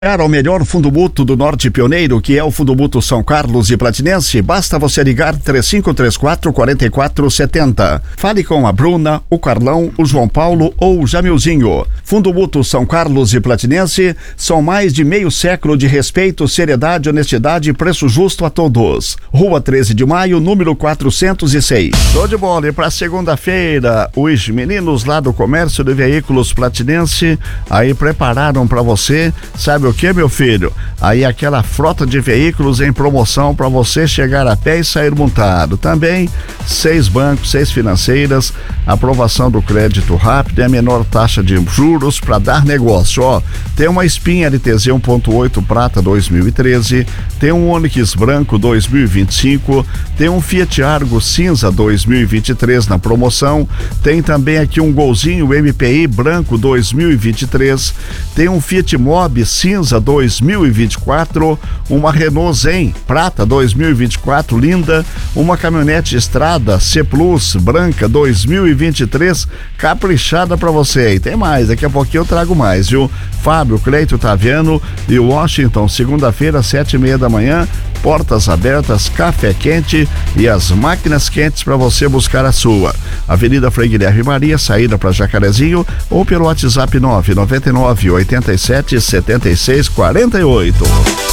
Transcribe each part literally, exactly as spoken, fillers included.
Para o melhor fundo mútuo do Norte Pioneiro, que é o Fundo Mútuo São Carlos e Platinense, basta você ligar três cinco três quatro, quatro quatro sete zero. Fale com a Bruna, o Carlão, o João Paulo ou o Jamilzinho. Fundo Mútuo São Carlos e Platinense são mais de meio século de respeito, seriedade, honestidade e preço justo a todos. Rua treze de maio, número quatrocentos e seis. Show de bola. E para segunda-feira, os meninos lá do Comércio de Veículos Platinense aí prepararam para você, sabe o que, meu filho? Aí aquela frota de veículos em promoção para você chegar a pé e sair montado. Também seis bancos, seis financeiras, aprovação do crédito rápido e a menor taxa de juros para dar negócio. Ó, tem uma Spin L T Z um ponto oito Prata dois mil e treze, tem um Onix branco dois mil e vinte e cinco, tem um Fiat Argo cinza dois mil e vinte e três na promoção, tem também aqui um Golzinho M P I branco dois mil e vinte e três, tem um Fiat Mobi cinza dois mil e vinte e quatro, uma Renault Zen Prata dois mil e vinte e quatro linda, uma caminhonete Estrada C Plus branca dois mil e vinte e três caprichada para você. E tem mais, daqui a pouquinho eu trago mais, viu? Fábio, Cleito, Taviano e Washington, segunda-feira, sete e meia da manhã, portas abertas, café quente e as máquinas quentes para você buscar a sua. Avenida Frei Guilherme Maria, saída para Jacarezinho, ou pelo WhatsApp nove nove nove, oito sete, sete seis quatro oito.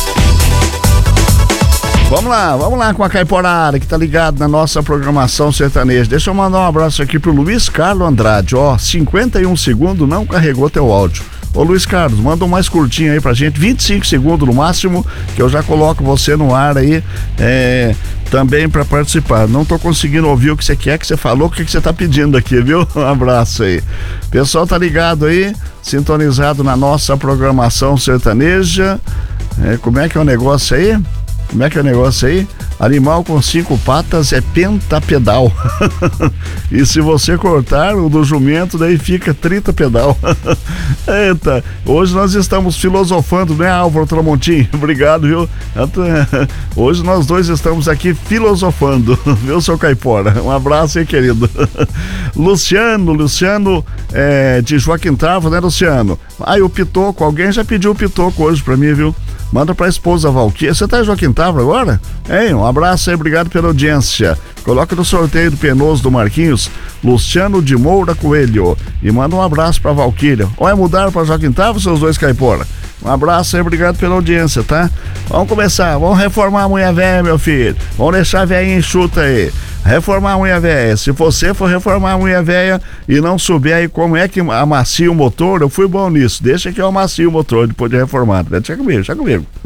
Vamos lá, vamos lá com a Caiporara que tá ligado na nossa programação sertaneja. Deixa eu mandar um abraço aqui pro Luiz Carlos Andrade, ó, cinquenta e um segundos, não carregou teu áudio. Ô Luiz Carlos, manda um mais curtinho aí pra gente, vinte e cinco segundos no máximo, que eu já coloco você no ar aí, é, também pra participar. Não tô conseguindo ouvir o que você quer, que você falou, o que você tá pedindo aqui, viu? Um abraço aí. Pessoal tá ligado aí, sintonizado na nossa programação sertaneja. É, como é que é o negócio aí? Como é que é o negócio aí? Animal com cinco patas é pentapedal. E se você cortar o do jumento, daí fica trinta pedal. Eita, hoje nós estamos filosofando, né, Álvaro Tramontim? Obrigado, viu? Hoje nós dois estamos aqui filosofando, viu, seu Caipora? Um abraço aí, querido. Luciano, Luciano é, de Joaquim Trava, né, Luciano? Aí o Pitoco, alguém já pediu o Pitoco hoje pra mim, viu? Manda pra esposa Valquíria. Você tá em Joaquim Távora agora? Hein? Um abraço aí, obrigado pela audiência. Coloca no sorteio do Penoso do Marquinhos, Luciano de Moura Coelho. E manda um abraço pra Valquíria. Ou é mudar pra Joaquim Távora, seus dois caipora? Um abraço aí, obrigado pela audiência, tá? Vamos começar, vamos reformar a mulher velha, meu filho. Vamos deixar a velhinha enxuta aí. Reformar a mulher velha. Se você for reformar a mulher velha e não souber aí como é que amacia o motor, eu fui bom nisso. Deixa que eu amacio o motor depois de reformar. Deixa comigo, deixa comigo.